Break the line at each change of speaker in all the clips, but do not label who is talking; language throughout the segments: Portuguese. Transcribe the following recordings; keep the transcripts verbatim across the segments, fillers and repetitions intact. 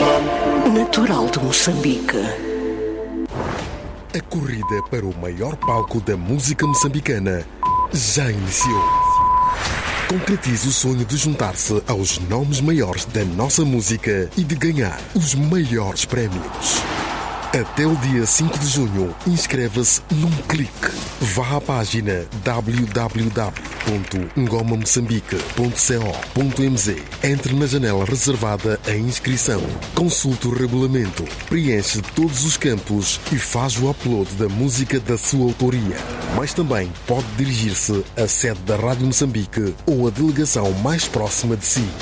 Natural de Moçambique.
A corrida para o maior palco da música moçambicana já iniciou. Concretize o sonho de juntar-se aos nomes maiores da nossa música e de ganhar os maiores prémios. Até o dia cinco de junho, inscreva-se num clique. Vá à página w w w ponto ngoma moçambique ponto co ponto m z. Entre na janela reservada à inscrição. Consulte o regulamento, preenche todos os campos e faz o upload da música da sua autoria. Mas também pode dirigir-se à sede da Rádio Moçambique ou à delegação mais próxima de si.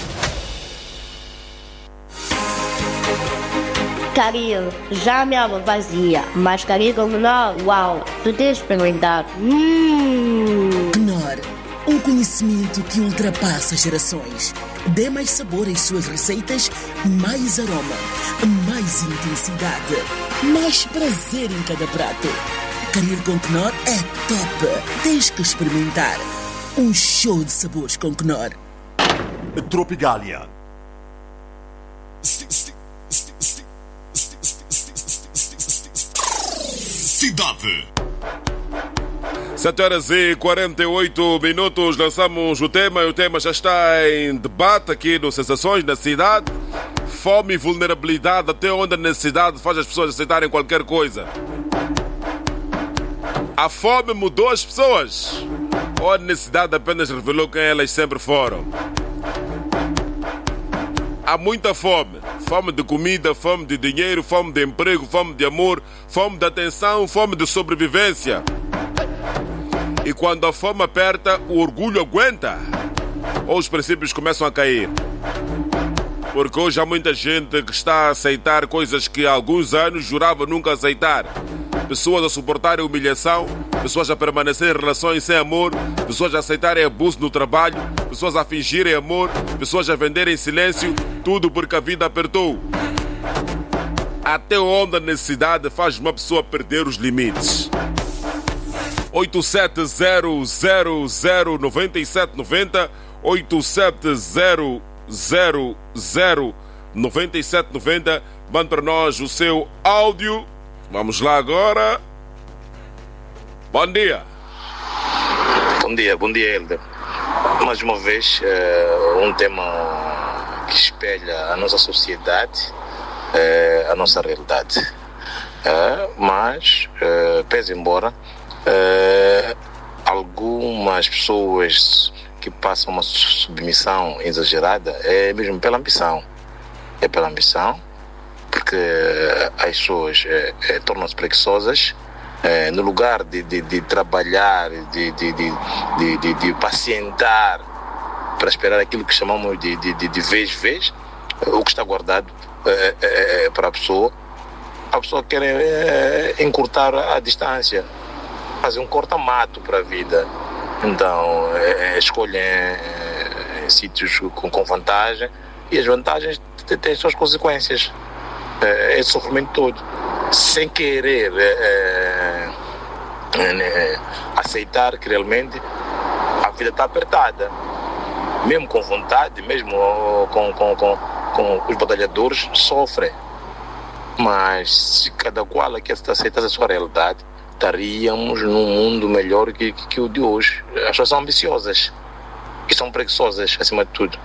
Caril, já me água vazia, mas Caril com Knorr, uau, tu tens de experimentar. Hum.
Knorr, um conhecimento que ultrapassa gerações. Dê mais sabor às suas receitas, mais aroma, mais intensidade, mais prazer em cada prato. Caril com Knorr é top. Tens que experimentar. Um show de sabores com Knorr.
Tropigália. Cidade.
sete horas e quarenta e oito minutos, lançamos o tema e o tema já está em debate aqui no Sensações na Cidade. Fome e vulnerabilidade, até onde a necessidade faz as pessoas aceitarem qualquer coisa. A fome mudou as pessoas ou a necessidade apenas revelou quem elas sempre foram? Há muita fome. Fome de comida, fome de dinheiro, fome de emprego, fome de amor, fome de atenção, fome de sobrevivência. E quando a fome aperta, o orgulho aguenta. Ou os princípios começam a cair. Porque hoje há muita gente que está a aceitar coisas que há alguns anos jurava nunca aceitar. Pessoas a suportarem humilhação, pessoas a permanecerem em relações sem amor, pessoas a aceitarem abuso no trabalho, pessoas a fingirem amor, pessoas a venderem silêncio, tudo porque a vida apertou. Até onde a necessidade faz uma pessoa perder os limites. oito sete zero zero zero nove sete nove zero, oito sete zero zero zero nove sete nove zero, mande para nós o seu áudio. Vamos lá agora. Bom dia.
Bom dia, bom dia, Helder. Mais uma vez, uh, um tema que espelha a nossa sociedade, uh, a nossa realidade. Uh, mas, uh, pese embora, uh, algumas pessoas que passam uma submissão exagerada é mesmo pela ambição. É pela ambição. Porque as pessoas eh, eh, tornam-se preguiçosas eh, no lugar de, de, de trabalhar, de, de, de, de, de, de pacientar para esperar aquilo que chamamos de, de, de, de vez, vez, eh, o que está guardado eh, eh, para a pessoa. A pessoa quer eh, encurtar a distância, fazer um corta-mato para a vida. Então, eh, escolhem eh, sítios com, com vantagem e as vantagens têm as suas consequências. É, esse sofrimento todo, sem querer é, é, aceitar que realmente a vida está apertada, mesmo com vontade, mesmo com, com, com, com os batalhadores sofrem, mas se cada qual aqui aceitasse a sua realidade, estaríamos num mundo melhor que, que, que o de hoje. As pessoas são ambiciosas e são preguiçosas acima de tudo.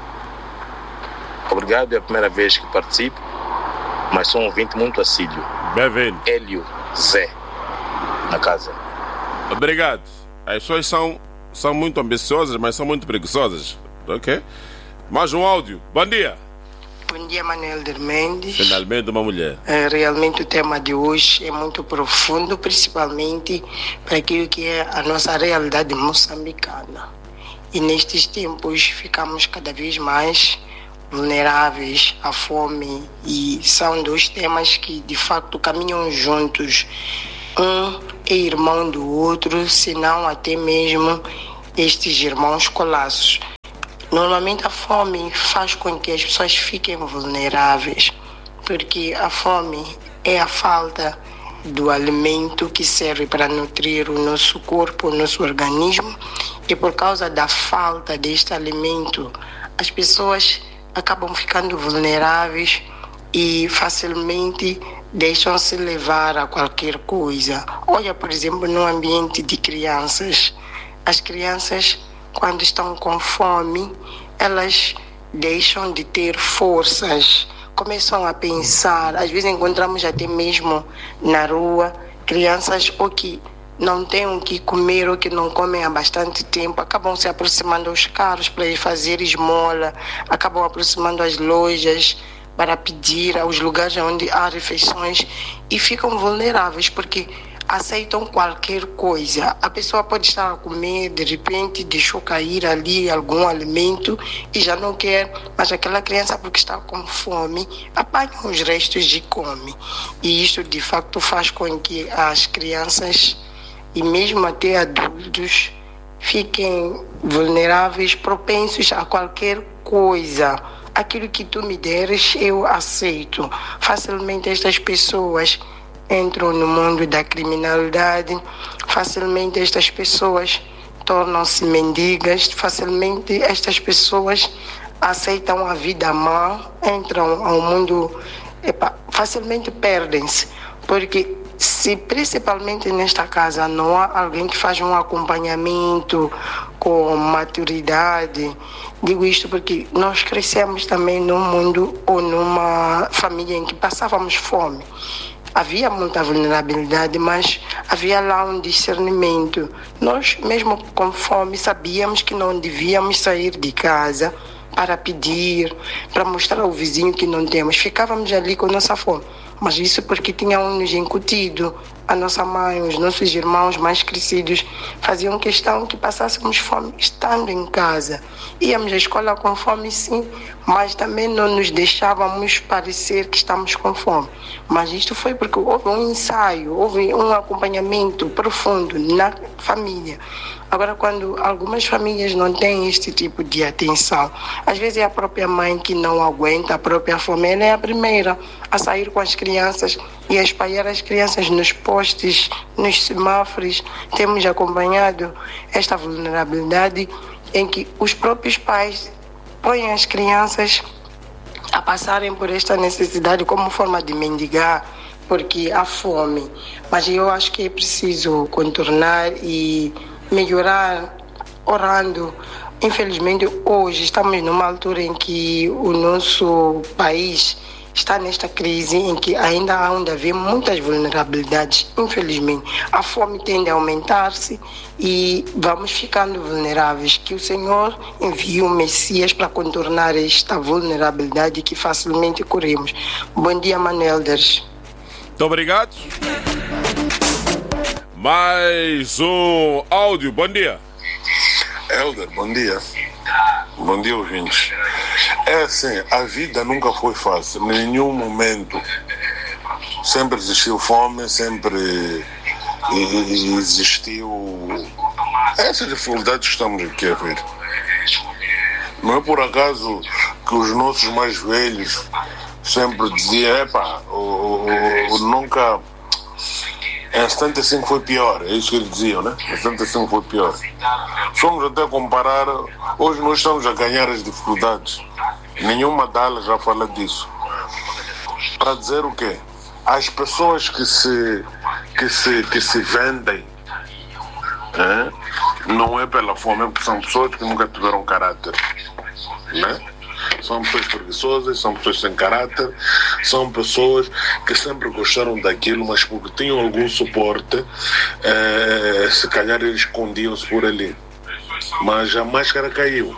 Obrigado, é a primeira vez que participo, mas sou um ouvinte muito assíduo.
Bem-vindo.
Hélio Zé, na casa.
Obrigado. As pessoas são, são muito ambiciosas, mas são muito preguiçosas. Ok? Mais um áudio. Bom dia.
Bom dia, Manuel de Mendes.
Finalmente uma mulher.
É, realmente o tema de hoje é muito profundo, principalmente para aquilo que é a nossa realidade moçambicana. E nestes tempos ficamos cada vez mais vulneráveis à fome, e são dois temas que de facto caminham juntos. Um é irmão do outro, se não até mesmo estes irmãos colaços. Normalmente a fome faz com que as pessoas fiquem vulneráveis, porque a fome é a falta do alimento que serve para nutrir o nosso corpo, o nosso organismo, e por causa da falta deste alimento, as pessoas acabam ficando vulneráveis e facilmente deixam-se levar a qualquer coisa. Olha, por exemplo, no ambiente de crianças. As crianças, quando estão com fome, elas deixam de ter forças, começam a pensar. Às vezes encontramos até mesmo na rua crianças ou que não têm o que comer ou que não comem há bastante tempo, acabam se aproximando aos carros para ir fazer esmola, acabam aproximando as lojas para pedir aos lugares onde há refeições e ficam vulneráveis porque aceitam qualquer coisa. A pessoa pode estar a comer, de repente deixou cair ali algum alimento e já não quer, mas aquela criança, porque está com fome, apanha os restos e come. E isso de facto faz com que as crianças e mesmo até adultos fiquem vulneráveis, propensos a qualquer coisa. Aquilo que tu me deres, eu aceito. Facilmente estas pessoas entram no mundo da criminalidade, facilmente estas pessoas tornam-se mendigas, facilmente estas pessoas aceitam a vida má, entram ao mundo, epa, facilmente perdem-se, porque se principalmente nesta casa não há alguém que faz um acompanhamento com maturidade, digo isto porque nós crescemos também num mundo ou numa família em que passávamos fome. Havia muita vulnerabilidade, mas havia lá um discernimento. Nós, mesmo com fome, sabíamos que não devíamos sair de casa para pedir, para mostrar ao vizinho que não temos. Ficávamos ali com nossa fome. Mas isso porque tinham nos incutido. A nossa mãe, os nossos irmãos mais crescidos faziam questão que passássemos fome estando em casa. Íamos à escola com fome, sim, mas também não nos deixávamos parecer que estamos com fome. Mas isto foi porque houve um ensaio, houve um acompanhamento profundo na família. Agora, quando algumas famílias não têm este tipo de atenção, às vezes é a própria mãe que não aguenta a própria fome, ela é a primeira a sair com as crianças e a espalhar as crianças nos postes, nos semáforos. Temos acompanhado esta vulnerabilidade em que os próprios pais põem as crianças a passarem por esta necessidade como forma de mendigar, porque há fome. Mas eu acho que é preciso contornar e melhorar orando. Infelizmente, hoje estamos numa altura em que o nosso país está nesta crise em que ainda há onde haver muitas vulnerabilidades. Infelizmente, a fome tende a aumentar-se e vamos ficando vulneráveis. Que o Senhor envie o Messias para contornar esta vulnerabilidade que facilmente corremos. Bom dia, Manelders.
Muito obrigado. Mais um áudio. Bom dia.
Helder, bom dia. Bom dia, ouvintes. É assim, a vida nunca foi fácil, em nenhum momento. Sempre existiu fome, sempre existiu essas dificuldades que estamos aqui a ver. Não é por acaso que os nossos mais velhos sempre diziam, epá, o, o, o, nunca... Em setenta e cinco foi pior, é isso que eles diziam, né? Em setenta e cinco foi pior. Somos até comparar, hoje nós estamos a ganhar as dificuldades. Nenhuma delas já fala disso. Para dizer o quê? As pessoas que se, que se, que se vendem, né? Não é pela fome, é porque são pessoas que nunca tiveram caráter, né? São pessoas preguiçosas, são pessoas sem caráter, são pessoas que sempre gostaram daquilo, mas porque tinham algum suporte, eh, se calhar eles escondiam-se por ali. Mas a máscara caiu.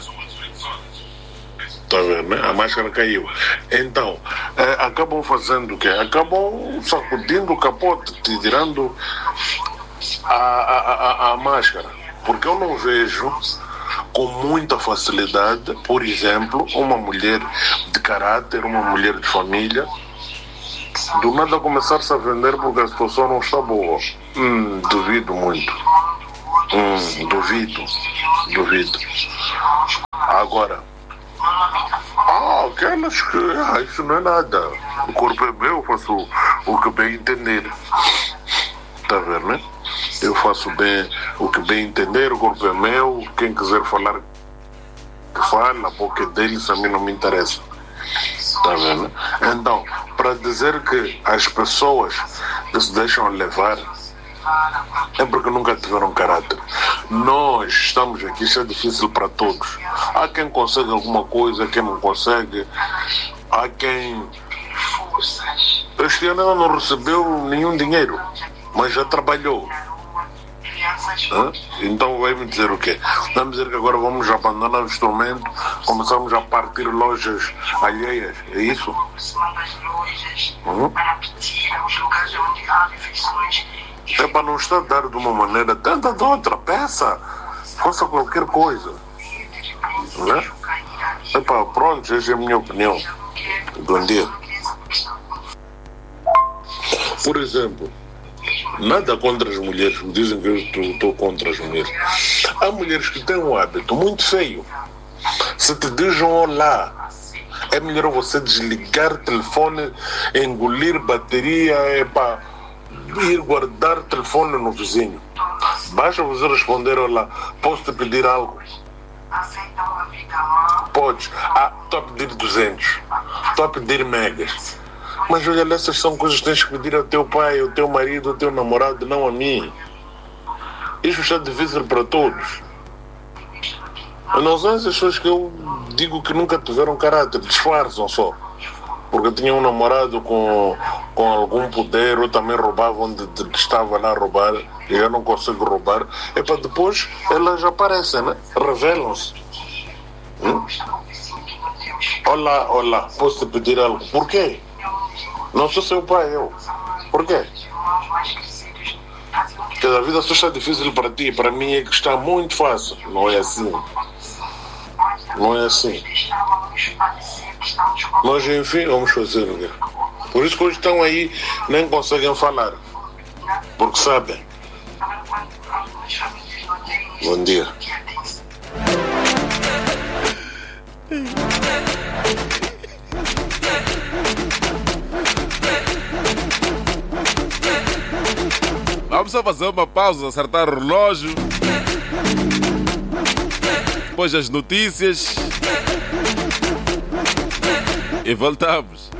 Está vendo, né? A máscara caiu. Então, eh, acabam fazendo o quê? Acabam sacudindo o capote, tirando a, a, a, a máscara. Porque eu não vejo com muita facilidade, por exemplo, uma mulher de caráter, uma mulher de família, do nada começar-se a vender porque a situação não está boa. Hum, duvido muito. Hum, duvido. Duvido. Agora, ah, aquelas que, ah, isso não é nada. O corpo é meu, eu faço o que bem entender. Está vendo, né? Eu faço bem o que bem entender, o corpo é meu, quem quiser falar que fala, a boca é deles, a mim não me interessa. Está Tá vendo? Então, para dizer que as pessoas que se deixam levar é porque nunca tiveram caráter. Nós estamos aqui, isso é difícil para todos. Há quem consegue alguma coisa, quem não consegue. Há quem... Este ano ela não recebeu nenhum dinheiro, mas já trabalhou. Hã? Então vai me dizer o quê? Vai me dizer que agora vamos abandonar o instrumento, começamos a partir lojas alheias, é isso? Hum? É para não estar a dar de uma maneira, tenta de outra, peça, faça qualquer coisa. Né? É para, pronto, essa é a minha opinião. Bom dia. Por exemplo, nada contra as mulheres, dizem que eu estou contra as mulheres. Há mulheres que têm um hábito muito feio. Se te dizem olá, é melhor você desligar o telefone, engolir bateria, é para ir guardar o telefone no vizinho. Basta você responder olá, posso te pedir algo? Podes. Ah, estou a pedir duzentos, estou a pedir megas. Mas olha, essas são coisas que tens que pedir ao teu pai, ao teu marido, ao teu namorado, não a mim. Isto está difícil para todos. Não são essas pessoas que eu digo que nunca tiveram caráter, disfarçam só. Porque tinham um namorado com, com algum poder, ou também roubavam de, de que estava lá a roubar, e eu não consigo roubar. É para depois elas aparecem, né? Revelam-se. Hum? Olá, olá, posso te pedir algo? Por quê? Não sou seu pai, eu. Por quê? Porque a vida só está difícil para ti, para mim é que está muito fácil. Não é assim. Não é assim. Mas enfim, vamos fazer o quê? Por isso que hoje estão aí, nem conseguem falar. Porque sabem. Bom dia.
Vamos só fazer uma pausa, acertar o relógio. Depois as notícias. E voltamos.